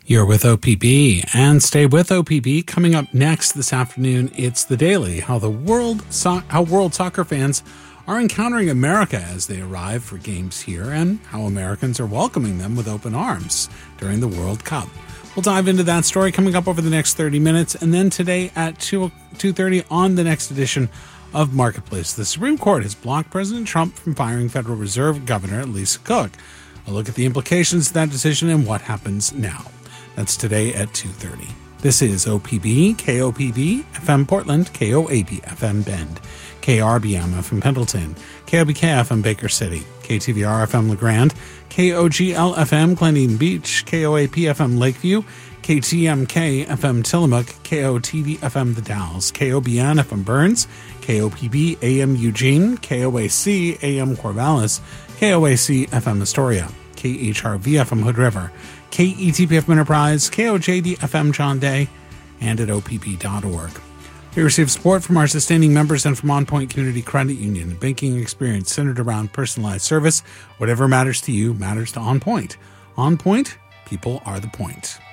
You're with OPB, and stay with OPB. Coming up next this afternoon, it's The Daily, how world soccer fans are encountering America as they arrive for games here, and how Americans are welcoming them with open arms during the World Cup. We'll dive into that story coming up over the next 30 minutes, and then today at 2:30 on the next edition of Marketplace. The Supreme Court has blocked President Trump from firing Federal Reserve Governor Lisa Cook. A look at the implications of that decision and what happens now. That's today at 2:30. This is OPB, KOPB, FM Portland, KOAB, FM Bend, KRBM, FM Pendleton, KOBK, FM Baker City, KTVR, FM LeGrand, KOGL, FM Glen Beach, KOAP, FM Lakeview, KTMK, FM Tillamook, KOTD, FM The Dalles, KOBN, FM Burns, KOPB, AM Eugene, KOAC, AM Corvallis, KOAC, FM Astoria, KHRV, FM Hood River, KETP FM Enterprise, KOJD FM John Day, and at OPB.org. We receive support from our sustaining members and from On Point Community Credit Union, a banking experience centered around personalized service. Whatever matters to you matters to On Point. On Point, people are the point.